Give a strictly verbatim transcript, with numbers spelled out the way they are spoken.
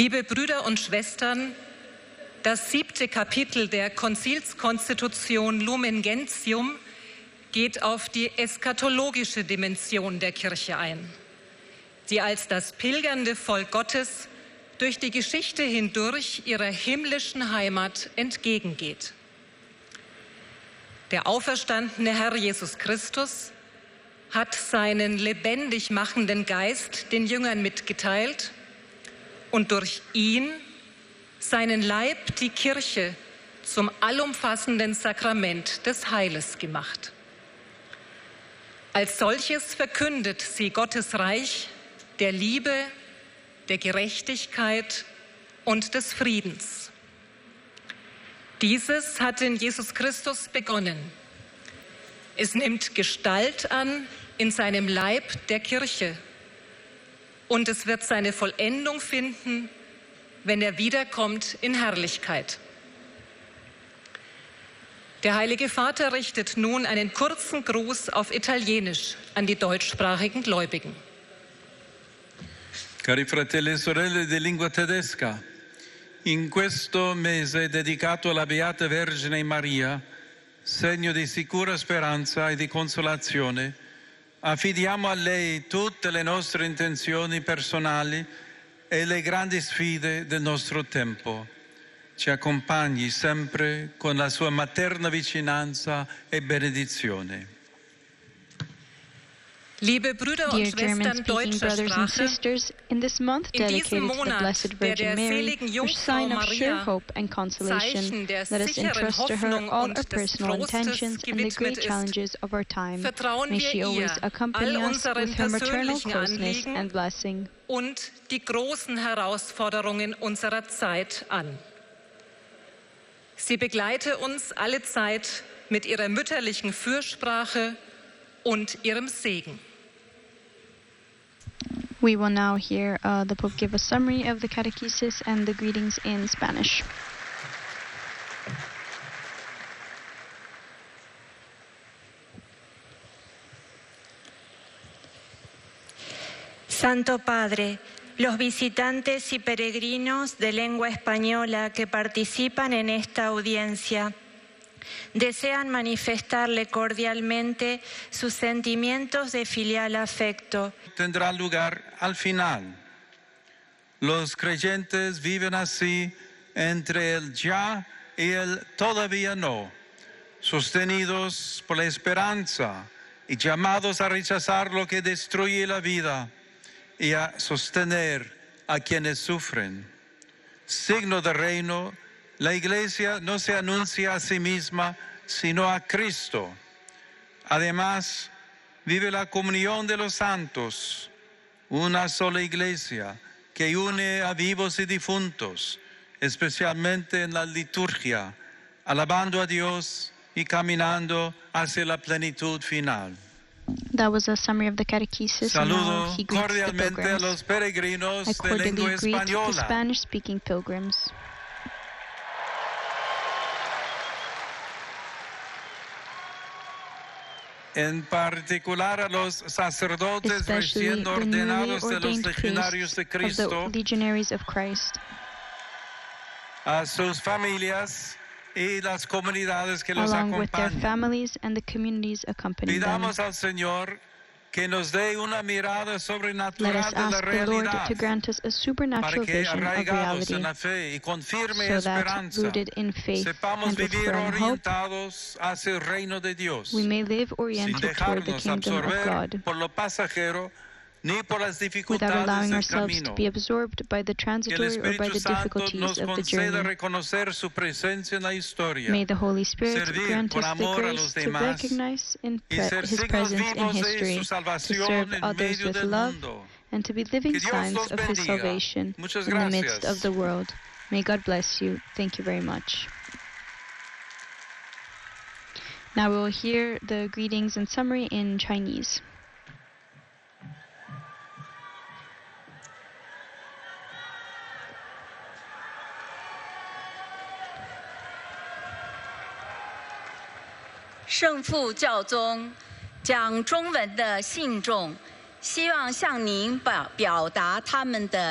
Liebe Brüder und Schwestern, das siebte Kapitel der Konzilskonstitution Lumen Gentium geht auf die eschatologische Dimension der Kirche ein, die als das pilgernde Volk Gottes durch die Geschichte hindurch ihrer himmlischen Heimat entgegengeht. Der auferstandene Herr Jesus Christus hat seinen lebendig machenden Geist den Jüngern mitgeteilt und durch ihn seinen Leib, die Kirche, zum allumfassenden Sakrament des Heiles gemacht. Als solches verkündet sie Gottes Reich der Liebe, der Gerechtigkeit und des Friedens. Dieses hat in Jesus Christus begonnen. Es nimmt Gestalt an in seinem Leib der Kirche und es wird seine Vollendung finden, wenn er wiederkommt in Herrlichkeit. Der Heilige Vater richtet nun einen kurzen Gruß auf Italienisch an die deutschsprachigen Gläubigen. Cari fratelli e sorelle di lingua tedesca, in questo mese dedicato alla Beata Vergine Maria, segno di sicura speranza e di consolazione, affidiamo a lei tutte le nostre intenzioni personali e le grandi sfide del nostro tempo. Ci accompagni sempre con la sua materna vicinanza e benedizione. Liebe Brüder und Schwestern deutscher Sprache, in this month in diesem dedicated to the Monat Blessed der Virgin der Mary, seligen which Jungfrau sign of sure Maria, hope and consolation, Zeichen der let us sicheren entrust to her Hoffnung all und our des personal Trostes intentions and the gewidmet great ist, challenges of our time. vertrauen May wir she always ihr accompany all us unseren with her maternal persönlichen closeness Anliegen and blessing. und die großen Herausforderungen unserer Zeit an. Sie begleite uns alle Zeit mit ihrer mütterlichen Fürsprache und ihrem Segen. We will now hear uh, the Pope give a summary of the catechesis and the greetings in Spanish. Santo Padre, los visitantes y peregrinos de lengua española que participan en esta audiencia desean manifestarle cordialmente sus sentimientos de filial afecto. Tendrá lugar al final. Los creyentes viven así entre el ya y el todavía no, sostenidos por la esperanza y llamados a rechazar lo que destruye la vida y a sostener a quienes sufren. Signo del reino, la Iglesia no se anuncia a sí misma, sino a Cristo. Además, vive la comunión de los santos, una sola Iglesia que une a vivos y difuntos, especialmente en la liturgia, alabando a Dios y caminando hacia la plenitud final. That was a summary of the catechesis. And now Saludo he greets the cordialmente a pilgrims. los peregrinos I de lengua cordially greet the española. Spanish-speaking pilgrims. En particular a los sacerdotes Especially recién the newly ordenados de los ordained legionarios priests de of the Cristo, Legionaries of Christ, a sus familias y las comunidades que los along with their acompañan. families and the communities accompanying them. Pidamos al Señor que nos dé una mirada Let us sobrenatural de la ask the Lord realidad, to grant us a para supernatural que vision of arraigados reality, en la fe y con firme so that, esperanza, rooted in faith sepamos and with vivir firm hope, orientados hacia el reino de Dios, we may live sin oriented toward the dejarnos kingdom of absorber God, por lo pasajero ni por las without dificultades allowing del ourselves to camino. be absorbed by the Que el transitory or by Espíritu the Santo difficulties nos of the conceda journey. reconocer su presencia en la historia, May the Holy Spirit servir grant por us the amor a grace los to demás recognize in y pre- ser His signos presence in vivos de history, su to salvación serve en others medio with del love, mundo. and to be living Que Dios signs los of His bendiga. salvation Muchas in the midst gracias. of the world. May God bless you. Thank you very much. Now we will hear the greetings and summary in Chinese. 圣父教宗讲中文的信众希望向您表表达他们的